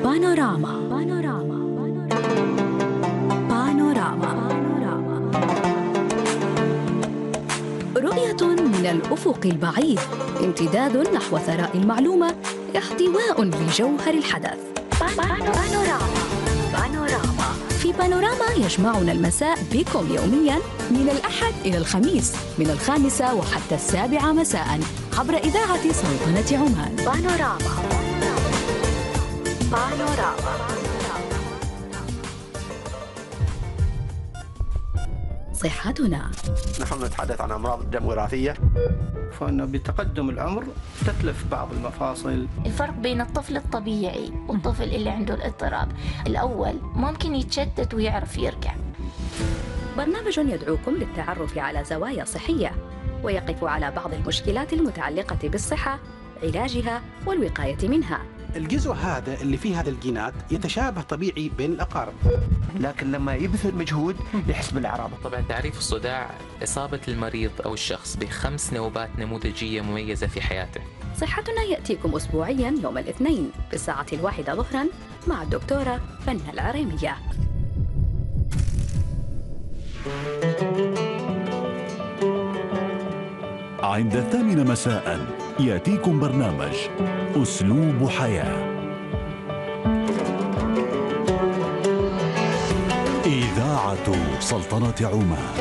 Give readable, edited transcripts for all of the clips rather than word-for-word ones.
بانوراما. بانوراما. بانوراما. رؤية من الأفق البعيد، امتداد نحو ثراء المعلومة، احتواء لجوهر الحدث. بانوراما. بانوراما. في بانوراما يجمعنا المساء بكم يومياً من الأحد إلى الخميس من 5 وحتى 7 مساءً عبر إذاعة سلطنة عمان. بانوراما. بانوراما. صحتنا. نحن نتحدث عن أمراض الدم وراثية، فإن بتقدم العمر تتلف بعض المفاصل. الفرق بين الطفل الطبيعي والطفل اللي عنده الاضطراب، الأول ممكن يتشتت ويعرف يرجع. برنامج يدعوكم للتعرف على زوايا صحية ويقف على بعض المشكلات المتعلقة بالصحة، علاجها والوقاية منها. الجزء هذا اللي فيه هذا الجينات يتشابه طبيعي بين الأقارب، لكن لما يبذل مجهود يحس بالأعراض. طبعا تعريف الصداع إصابة المريض أو الشخص ب5 نوبات نموذجية مميزة في حياته. صحتنا يأتيكم أسبوعيا يوم الاثنين بالساعة 1 ظهرا مع الدكتورة فنة العريمية. عند 8 مساء يأتيكم برنامج أسلوب حياة. إذاعة سلطنة عمان.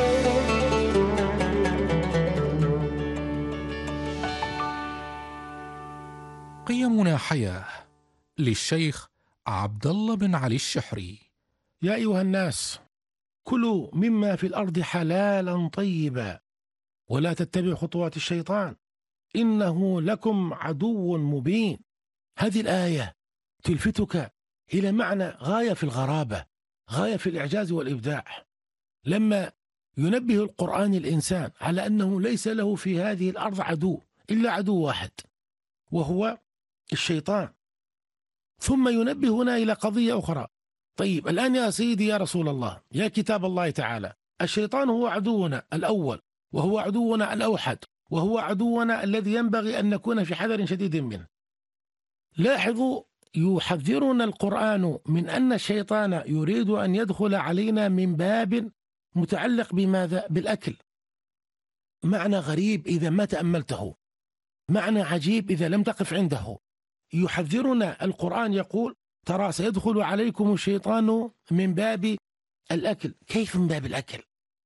قيمنا حياة للشيخ عبد الله بن علي الشحري. يا أيها الناس، كلوا مما في الأرض حلالا طيبا ولا تتبعوا خطوات الشيطان إنه لكم عدو مبين. هذه الآية تلفتك إلى معنى غاية في الغرابة، غاية في الإعجاز والإبداع، لما ينبه القرآن الإنسان على أنه ليس له في هذه الأرض عدو إلا عدو واحد وهو الشيطان. ثم ينبهنا إلى قضية أخرى. طيب الآن يا سيدي يا رسول الله، يا كتاب الله تعالى، الشيطان هو عدونا الأول وهو عدونا الأوحد وهو عدونا الذي ينبغي أن نكون في حذر شديد منه. لاحظوا، يحذرنا القرآن من أن الشيطان يريد أن يدخل علينا من باب متعلق بماذا؟ بالأكل. معنى غريب إذا ما تأملته، معنى عجيب إذا لم تقف عنده. يحذرنا القرآن، يقول ترى سيدخل عليكم الشيطان من باب الأكل. كيف من باب الأكل؟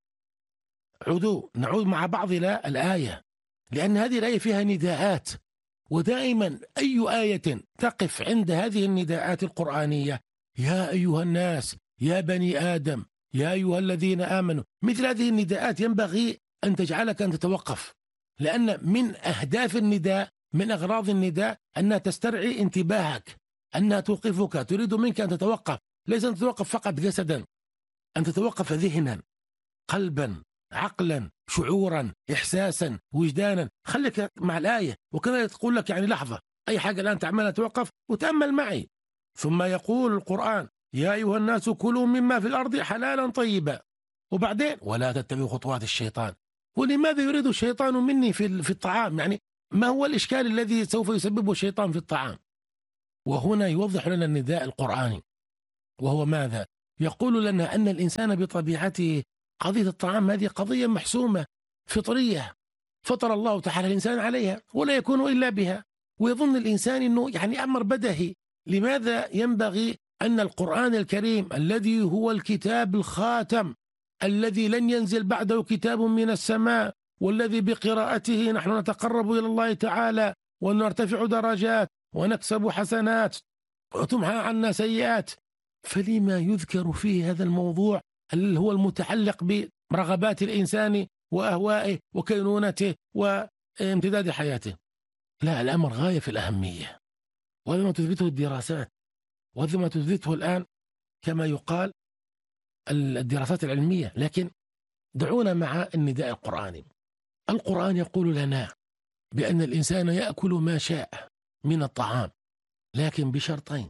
نعود مع بعض إلى الآية، لأن هذه الآية فيها نداءات، ودائما أي آية تقف عند هذه النداءات القرآنية، يا أيها الناس، يا بني آدم، يا أيها الذين آمنوا، مثل هذه النداءات ينبغي أن تجعلك أن تتوقف، لأن من أهداف النداء، من أغراض النداء، أنها تسترعي انتباهك، أنها توقفك، تريد منك أن تتوقف، ليس أن تتوقف فقط جسدا، أن تتوقف ذهنا، قلبا، عقلا، شعورا، إحساسا، وجدانا. خليك مع الآية، وكذا تقول لك يعني لحظة، أي حاجة الآن تعملها توقف وتأمل معي. ثم يقول القرآن يا أيها الناس كلوا مما في الأرض حلالا طيبا، وبعدين ولا تتبعوا خطوات الشيطان. ولماذا يريد الشيطان مني في الطعام؟ يعني ما هو الإشكال الذي سوف يسببه الشيطان في الطعام؟ وهنا يوضح لنا النداء القرآني، وهو ماذا؟ يقول لنا أن الإنسان بطبيعته قضية الطعام هذه قضية محسومة فطرية، فطر الله تعالى الإنسان عليها ولا يكون إلا بها. ويظن الإنسان أنه يعني أمر بدهي. لماذا ينبغي أن القرآن الكريم الذي هو الكتاب الخاتم الذي لن ينزل بعده كتاب من السماء، والذي بقراءته نحن نتقرب إلى الله تعالى ونرتفع درجات ونكسب حسنات وتمحى عنا سيئات، فلما يذكر فيه هذا الموضوع اللي هو المتعلق برغبات الإنسان وأهوائه وكينونته وامتداد حياته؟ لا، الأمر غاية في الأهمية، وهذا ما تثبته الدراسات، وهذا ما تثبته الآن كما يقال الدراسات العلمية. لكن دعونا مع النداء القرآني. القرآن يقول لنا بأن الإنسان يأكل ما شاء من الطعام، لكن بشرطين،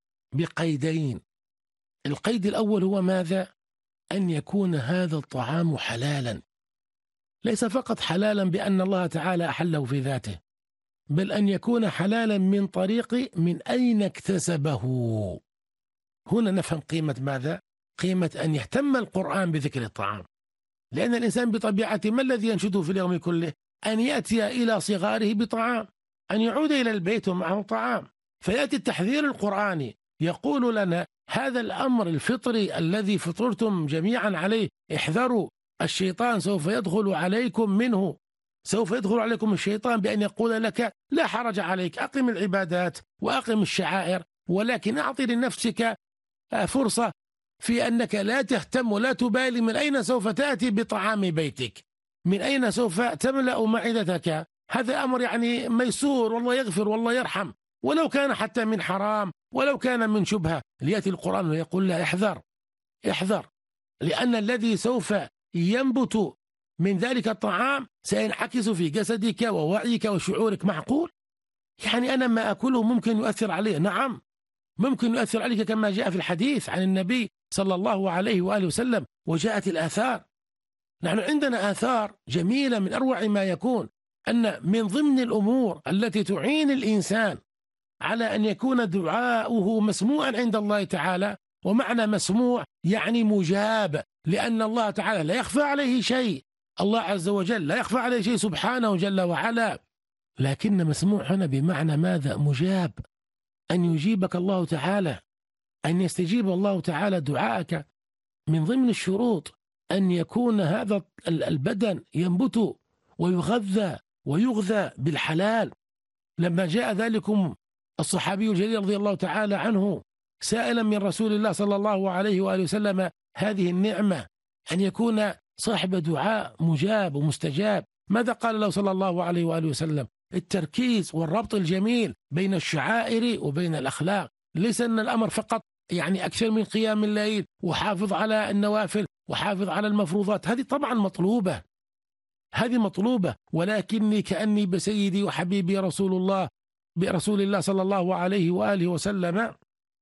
بقيدين. القيد الأول هو ماذا؟ أن يكون هذا الطعام حلالا، ليس فقط حلالا بأن الله تعالى أحله في ذاته، بل أن يكون حلالا من طريق من أين اكتسبه. هنا نفهم قيمة ماذا؟ قيمة أن يهتم القرآن بذكر الطعام، لأن الإنسان بطبيعته ما الذي ينشده في اليوم كله؟ أن يأتي إلى صغاره بطعام، أن يعود إلى البيت ومعه طعام. فيأتي التحذير القرآني يقول لنا هذا الأمر الفطري الذي فطرتم جميعا عليه، احذروا الشيطان سوف يدخل عليكم منه، سوف يدخل عليكم الشيطان بأن يقول لك لا حرج عليك، أقم العبادات وأقم الشعائر، ولكن أعطي لنفسك فرصة في أنك لا تهتم ولا تبالي من أين سوف تأتي بطعام بيتك، من أين سوف تملأ معدتك. هذا أمر يعني ميسور، والله يغفر والله يرحم، ولو كان حتى من حرام ولو كان من شبهة. ليأتي القرآن ويقول لا احذر احذر، لأن الذي سوف ينبت من ذلك الطعام سينعكس في جسدك ووعيك وشعورك. معقول؟ يعني أنا ما أكله ممكن يؤثر عليه. نعم ممكن يؤثر عليك كما جاء في الحديث عن النبي صلى الله عليه وآله وسلم، وجاءت الآثار. نحن عندنا آثار جميلة من أروع ما يكون، أن من ضمن الأمور التي تعين الإنسان على أن يكون دعاؤه مسموعا عند الله تعالى، ومعنى مسموع يعني مجاب، لأن الله تعالى لا يخفى عليه شيء، الله عز وجل لا يخفى عليه شيء سبحانه جل وعلا، لكن مسموع هنا بمعنى ماذا؟ مجاب، أن يجيبك الله تعالى، أن يستجيب الله تعالى دعاءك. من ضمن الشروط أن يكون هذا البدن ينبت ويغذى ويغذى بالحلال. لما جاء ذلكم الصحابي الجليل رضي الله تعالى عنه سائلا من رسول الله صلى الله عليه وآله وسلم هذه النعمة، أن يكون صاحب دعاء مجاب ومستجاب، ماذا قال له صلى الله عليه وآله وسلم؟ التركيز والربط الجميل بين الشعائر وبين الأخلاق، ليس أن الأمر فقط يعني أكثر من قيام الليل وحافظ على النوافل وحافظ على المفروضات، هذه طبعا مطلوبة، هذه مطلوبة، ولكني كأني بسيدي وحبيبي برسول الله صلى الله عليه وآله وسلم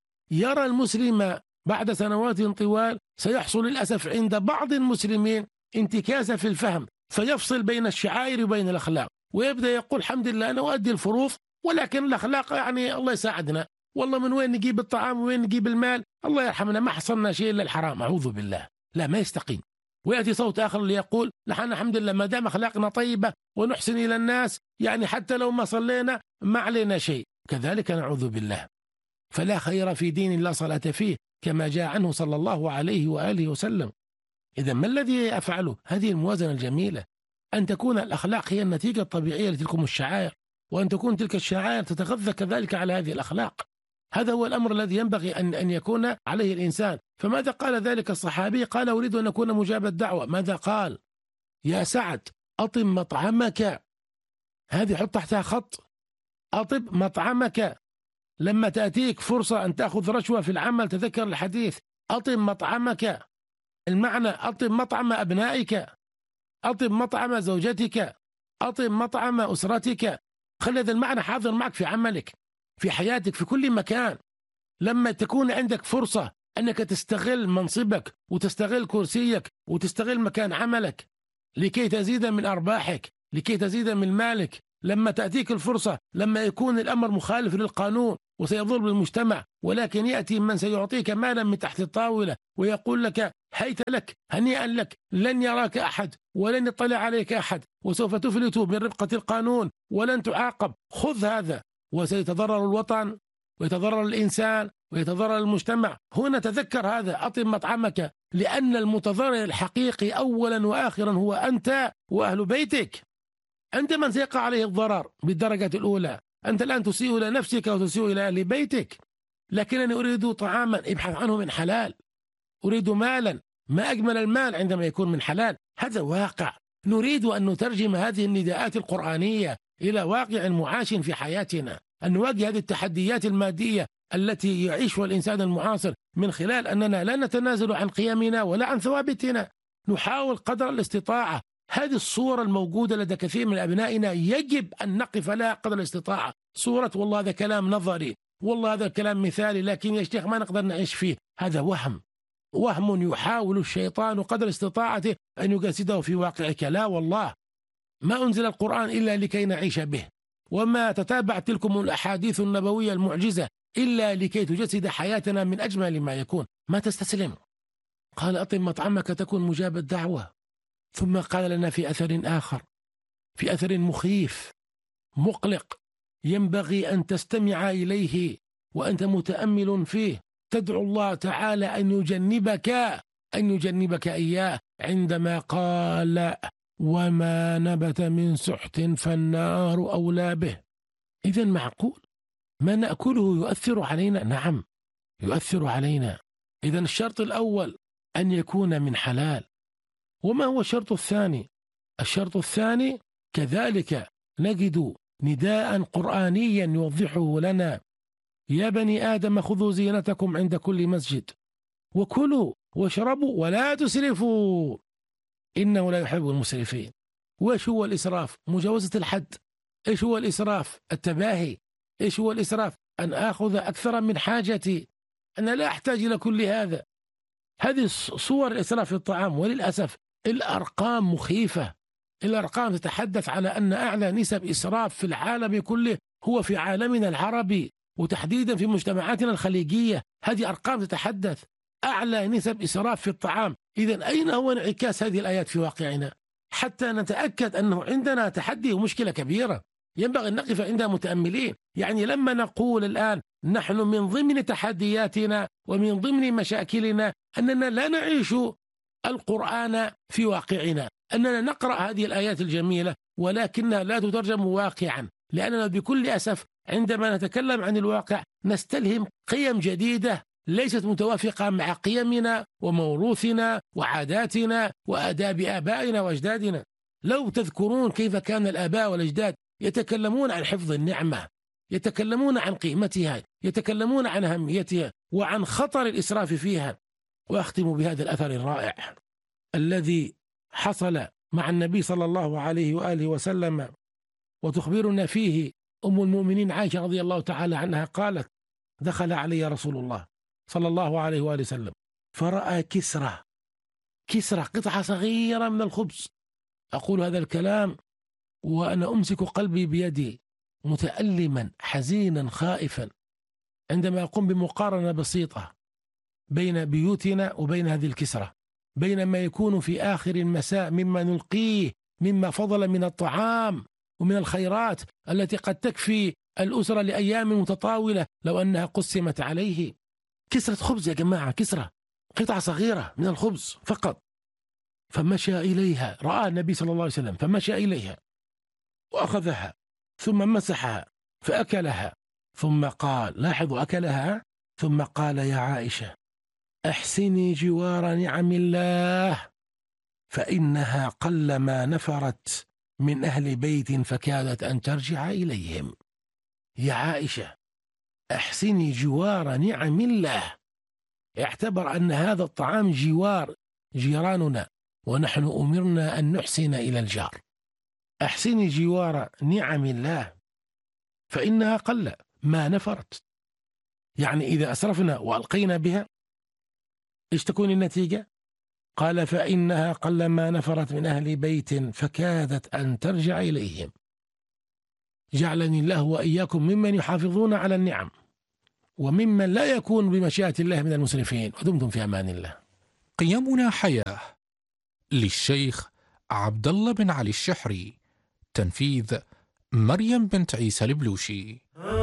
يرى المسلم بعد سنوات طوال سيحصل للأسف عند بعض المسلمين انتكاسة في الفهم، فيفصل بين الشعائر وبين الأخلاق، ويبدأ يقول الحمد لله أنا أؤدي الفروض ولكن الأخلاق يعني الله يساعدنا، والله من وين نجيب الطعام وين نجيب المال، الله يرحمنا ما حصلنا شيء إلا الحرام، أعوذ بالله. لا، ما يستقيم. ويأتي صوت آخر ليقول نحن الحمد لله ما دام أخلاقنا طيبة ونحسن إلى الناس يعني حتى لو ما صلينا ما علينا شيء، كذلك نعوذ بالله. فلا خير في دين لا صلاة فيه كما جاء عنه صلى الله عليه وآله وسلم. إذا ما الذي أفعله؟ هذه الموازنة الجميلة، أن تكون الأخلاق هي النتيجة الطبيعية لتلكم الشعائر، وأن تكون تلك الشعائر تتغذى كذلك على هذه الأخلاق. هذا هو الأمر الذي ينبغي أن يكون عليه الإنسان. فماذا قال ذلك الصحابي؟ قال أريد أن أكون مجاب الدعوة. ماذا قال؟ يا سعد أطم مطعمك، هذه حط تحتها خط، أطب مطعمك، لما تأتيك فرصة أن تأخذ رشوة في العمل تذكر الحديث، أطم مطعمك، المعنى أطم مطعم أبنائك، أطم مطعم زوجتك، أطم مطعم أسرتك، خلي هذا المعنى حاضر معك في عملك في حياتك في كل مكان. لما تكون عندك فرصة أنك تستغل منصبك وتستغل كرسيك وتستغل مكان عملك لكي تزيد من أرباحك، لكي تزيد من مالك، لما تأتيك الفرصة، لما يكون الأمر مخالف للقانون وسيضر بالمجتمع، ولكن يأتي من سيعطيك مالا من تحت الطاولة ويقول لك هيت لك هنيئا لك، لن يراك أحد ولن يطلع عليك أحد وسوف تفلت من رفقة القانون ولن تعاقب، خذ هذا، وسيتضرر الوطن ويتضرر الإنسان ويتضرر المجتمع. هنا تذكر هذا، أطم مطعمك، لأن المتضرر الحقيقي أولا وآخرا هو أنت وأهل بيتك، أنت من سيقع عليه الضرر بالدرجة الأولى. أنت الآن تسيء إلى نفسك وتسيء إلى أهل بيتك. لكنني أريد طعاما ابحث عنه من حلال، أريد مالا، ما أجمل المال عندما يكون من حلال. هذا واقع نريد أن نترجم هذه النداءات القرآنية إلى واقع معاش في حياتنا، أن نواجه هذه التحديات المادية التي يعيشها الإنسان المعاصر من خلال أننا لا نتنازل عن قيمنا ولا عن ثوابتنا، نحاول قدر الاستطاعة. هذه الصورة الموجودة لدى كثير من أبنائنا يجب أن نقف لها قدر الاستطاعة. صورة والله هذا كلام نظري، والله هذا كلام مثالي، لكن يا شيخ ما نقدر نعيش فيه، هذا وهم يحاول الشيطان قدر استطاعته أن يجسده في واقعك. لا والله، ما أنزل القرآن إلا لكي نعيش به، وما تتابع تلكم الأحاديث النبوية المعجزة إلا لكي تجسد حياتنا من أجمل ما يكون. ما تستسلم. قال أطعم مطعمك تكون مجاب الدعوة. ثم قال لنا في أثر آخر، في أثر مخيف مقلق ينبغي أن تستمع إليه وأنت متأمل فيه، تدعو الله تعالى أن يجنبك إياه، عندما قال وما نبت من سحت فالنار أولى به. إذن معقول ما نأكله يؤثر علينا؟ نعم يؤثر علينا. إذن الشرط الأول أن يكون من حلال. وما هو الشرط الثاني؟ الشرط الثاني كذلك نجد نداء قرآنيا يوضحه لنا: يا بني آدم خذوا زينتكم عند كل مسجد وكلوا واشربوا ولا تسرفوا إنه لا يحب المسرفين. وإيش هو الإسراف؟ مجاوزة الحد. إيش هو الإسراف؟ التباهي. إيش هو الإسراف؟ أن آخذ أكثر من حاجتي، أنا لا أحتاج إلى كل هذا. هذه صور الإسراف في الطعام. وللأسف الأرقام مخيفة. الأرقام تتحدث على أن أعلى نسب إسراف في العالم كله هو في عالمنا العربي، وتحديدا في مجتمعاتنا الخليجية. هذه أرقام تتحدث أعلى نسب إسراف في الطعام. إذن أين هو انعكاس هذه الآيات في واقعنا حتى نتأكد أنه عندنا تحدي ومشكلة كبيرة ينبغي أن نقف عندها متأملين؟ يعني لما نقول الآن نحن من ضمن تحدياتنا ومن ضمن مشاكلنا أننا لا نعيش القرآن في واقعنا، أننا نقرأ هذه الآيات الجميلة ولكنها لا تترجم واقعا، لأننا بكل أسف عندما نتكلم عن الواقع نستلهم قيم جديدة ليست متوافقة مع قيمنا وموروثنا وعاداتنا وآداب آبائنا وأجدادنا. لو تذكرون كيف كان الآباء والأجداد يتكلمون عن حفظ النعمة، يتكلمون عن قيمتها، يتكلمون عن أهميتها وعن خطر الإسراف فيها. وأختم بهذا الأثر الرائع الذي حصل مع النبي صلى الله عليه وآله وسلم، وتخبرنا فيه أم المؤمنين عائشة رضي الله تعالى عنها قالت: دخل علي رسول الله صلى الله عليه وآله وسلم فرأى كسرة قطعة صغيرة من الخبز. أقول هذا الكلام وأنا أمسك قلبي بيدي متألما حزينا خائفا عندما أقوم بمقارنة بسيطة بين بيوتنا وبين هذه الكسرة، بين ما يكون في آخر المساء مما نلقيه مما فضل من الطعام ومن الخيرات التي قد تكفي الأسرة لأيام متطاولة لو أنها قسمت عليه. كسرة خبز يا جماعة، كسرة قطعة صغيرة من الخبز فقط. فمشى إليها، رأى النبي صلى الله عليه وسلم فمشى إليها وأخذها ثم مسحها فأكلها، ثم قال، لاحظوا أكلها، ثم قال: يا عائشة أحسني جوار نعم الله فإنها قلما نفرت من أهل بيت فكادت أن ترجع إليهم. يا عائشة أحسني جوار نعم الله. اعتبر أن هذا الطعام جيراننا ونحن أمرنا أن نحسن إلى الجار. أحسني جوار نعم الله فإنها قل ما نفرت. يعني إذا أسرفنا وألقينا بها إيش تكون النتيجة؟ قال: فإنها قل ما نفرت من أهل بيت فكادت أن ترجع إليهم. جعلني الله وإياكم ممن يحافظون على النعم وممن لا يكون بمشيئة الله من المسرفين. ودمتم في أمان الله. قيمنا حياة للشيخ عبد الله بن علي الشحري، تنفيذ مريم بنت عيسى البلوشي.